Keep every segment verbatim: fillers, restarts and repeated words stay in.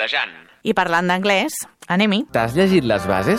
Anglejant. I parlant d'anglès, anem-hi. T'has llegit les bases?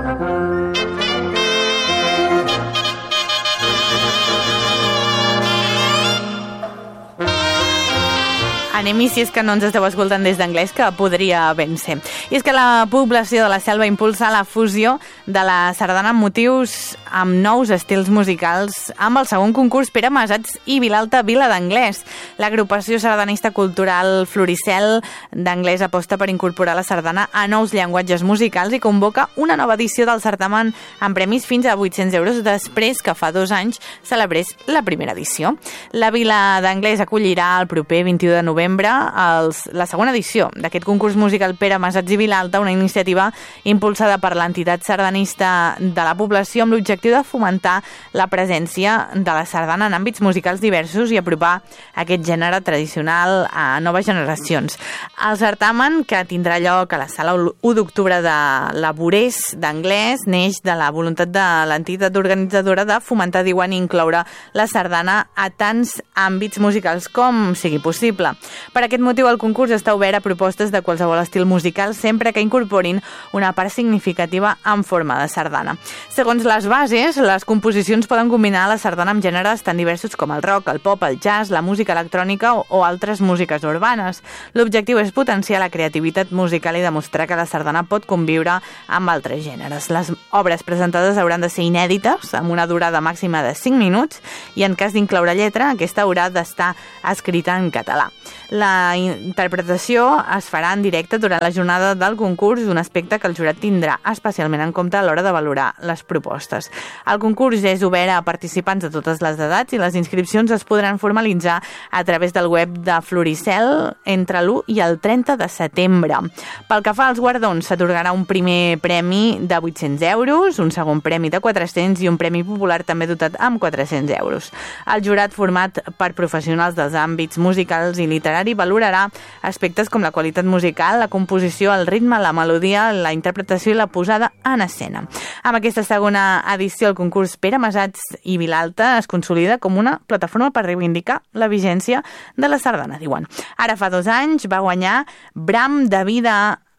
Anem-hi si és que no ens esteu escoltant des d'anglès, que podria ben ser. I és que la població de la Selva impulsa la fusió de la sardana amb motius amb nous estils musicals amb el segon concurs Pere Masats i Vilalta Vila d'Anglès. L'agrupació sardanista cultural Floricel d'Anglès aposta per incorporar la sardana a nous llenguatges musicals i convoca una nova edició del certamen amb premis fins a vuit-cents euros després que fa dos anys celebrés la primera edició. La Vila d'Anglès acollirà el proper vint-i-u de novembre els, la segona edició d'aquest concurs musical Pere Masats i Vilalta, una iniciativa impulsada per l'entitat sardanista de la població amb l'objectiu de fomentar la presència de la sardana en àmbits musicals diversos i apropar aquest gènere tradicional a noves generacions. El certamen, que tindrà lloc a la sala u d'octubre de la Borés d'Anglès, neix de la voluntat de l'entitat organitzadora de fomentar, diuen, i incloure la sardana a tants àmbits musicals com sigui possible. Per aquest motiu, el concurs està obert a propostes de qualsevol estil musical sempre que incorporin una part significativa en forma de sardana. Segons les bases, les composicions poden combinar la sardana amb gèneres tan diversos com el rock, el pop, el jazz, la música electrònica o, o altres músiques urbanes. L'objectiu és potenciar la creativitat musical i demostrar que la sardana pot conviure amb altres gèneres. Les obres presentades hauran de ser inèdites, amb una durada màxima de cinc minuts, i en cas d'incloure lletra, aquesta haurà d'estar escrita en català. La interpretació es farà en directe durant la jornada del concurs, un aspecte que el jurat tindrà especialment en compte a l'hora de valorar les propostes. El concurs és obert a participants de totes les edats i les inscripcions es podran formalitzar a través del web de Floricel entre l'u i el trenta de setembre. Pel que fa als guardons, s'atorgarà un primer premi de vuit-cents euros, un segon premi de quatre-cents i un premi popular també dotat amb quatre-cents euros. El jurat, format per professionals dels àmbits musicals i literari, valorarà aspectes com la qualitat musical, la composició, el ritme, la melodia, la interpretació i la posada en escena. Amb aquesta segona edició, el concurs Pere Masats i Vilalta es consolida com una plataforma per reivindicar la vigència de la sardana, diuen. Ara fa dos anys va guanyar Bram de Vida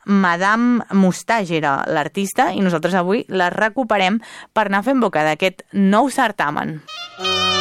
Madame Moustache, era l'artista, i nosaltres avui la recuperem per anar fent boca d'aquest nou certamen.